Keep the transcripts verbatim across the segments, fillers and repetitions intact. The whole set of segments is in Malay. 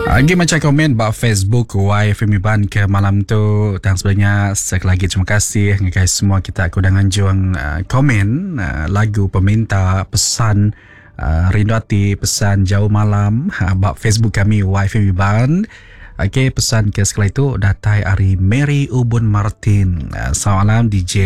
Lagi macam komen bak Facebook Y F M Iban ke malam tu. Dan sebenarnya sekali lagi terima kasih guys semua kita kudangan juang uh, komen uh, lagu peminta pesan uh, rindu hati pesan jauh malam uh, bak Facebook kami Y F M Iban. Okey, pesan ke sekali itu datai hari Mary Ubun Martin. Uh, selamat malam D J.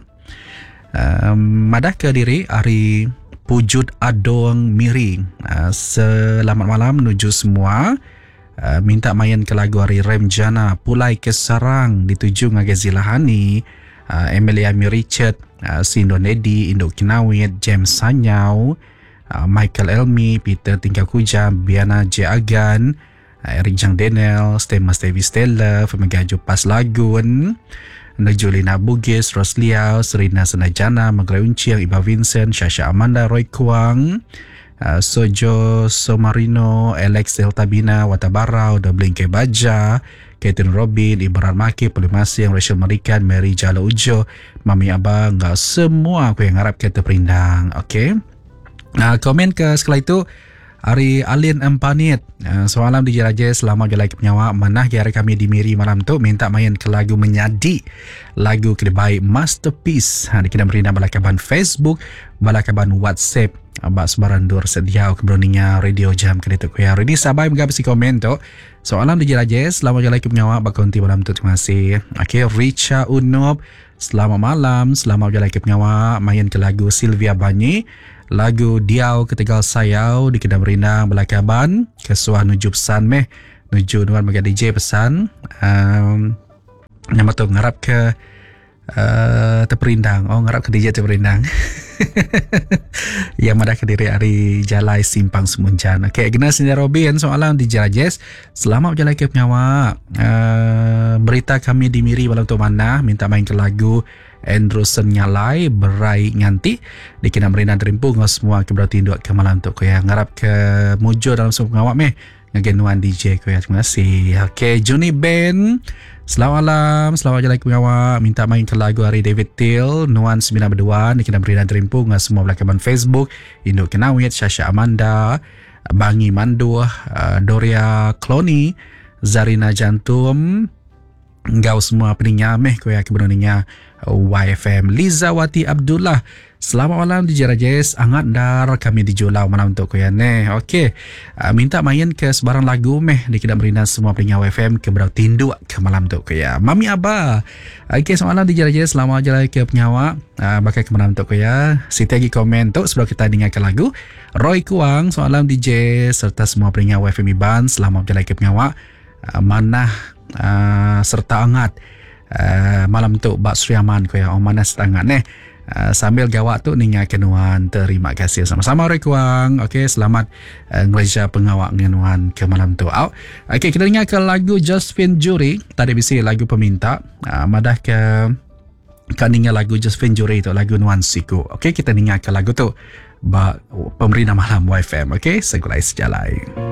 Um, madah ke diri hari Pujud Adong Miri. Uh, selamat malam menuju semua. Uh, minta main ke lagu hari Remjana Pulai ke Sarang dituju ngagazi lahani uh, Emilia Mi Richard, uh, Sindo Nedi, Indo Kinawit, James Sanyau, uh, Michael Elmi, Peter Tingkau Kujam, Biana J Agan, uh, Eric Jang Daniel, Stema Stevi Stella, Femegaju Pas Lagun, Najulina Bugis, Rosliao, Serina Senajana, Magrai Unciang, Iba Vincent, Shasha Amanda, Roy Kuang, Uh, Sojo Somarino, Alex Deltabina, Watabarau, Doblingke Baja, Catherine Robin, Ibaran Maki, Polimasing, Rachel Marikan, Mary Jalo Ujo, Mami Abang, semua aku yang harap kita perindang. Okay. Nah, komen ke sekali itu Hari Alin Empanit. Uh, semalam di Jeraje selama jalan ke penyawa manah hari kami di Miri malam tu minta main ke lagu Menyadi, lagu kedebai Masterpiece. Ha, kita beri nama balakaban Facebook, balakaban WhatsApp. Abak sebaran dur sedia keberaninya radio jam kedai tu kuya. Ini sabai mengabisi komen tu. Soalam di Jeraje selama jalan ke penyawa bakonti malam tu terima kasih. Okey, Richa Unob. Selamat malam, selamat jalan ke penyawa main ke lagu Sylvia Banyi. Lagu Diau Ketegal Sayau di Kedai Merindang Belakaban Kesuah nuju pesan meh nuju nuan bagi D J pesan um, nama tu ngarap ke uh, Teperindang. Oh, ngarap ke D J Teperindang. Yang madah ke diri hari Jalai Simpang Semuncan. Okay, Gena Sinja Robin soalan di Jerajes. Selamat berjalan ke penyawa. Uh, berita kami di Miri malam tu mana minta main ke lagu Andrewson Nyalai Berai Nganti di Kena Merina Terimpung semua ke berarti induk ke malam tu ko ya ngarap ke mujo dalam semua pengawak meh ngagenuan D J ko ya terima kasih. Okey, Juni Ben selamat malam, selamat jalan ke pengawak minta main ke lagu hari David Till Nuan sembilan berdua di Kena Merina Terimpung semua belakaban Facebook induk Kenawit, Shasha Amanda, Bangi Mandu, uh, Doria Cloni, Zarina Jantum, engkau semua peningnya meh ko ya keberaninya Y F M. Liza Wati Abdullah selamat malam di Jerajes angat dar kami di Julau malam untuk ko ya ne. Okey, uh, minta main ke sebarang lagu meh di Kedai Merina semua peningnya Y F M ke berau tindu ke malam tu ko ya. Mami Abah. Okey, selamat malam di Jerajes selamat jalan ke penyawa uh, bakal ke malam tu ko ya. Siti lagi komen tu sebelum kita dengarkan lagu Roy Kuang selamat malam D J serta semua peningnya Y F M Iban selamat jalan ke penyawa uh, manah uh, serta angat Uh, malam tu Bak Sriaman ko ya. Oh, mana setangat neh uh, sambil gawak tu ninga kenuan terima kasih sama-sama Roy Kuang. Okey, selamat uh, ngeleja pengawak kenuan ke malam tu. Oh, okey, kita dengar ke lagu Josephine Juri tadi bisi lagu peminta uh, madah ke kaninga lagu Josephine Juri tu lagu Nuan Siku. Okey, kita dengar ke lagu tu Bak Pemerintah Malam Y F M. Okey, segulai sejalai.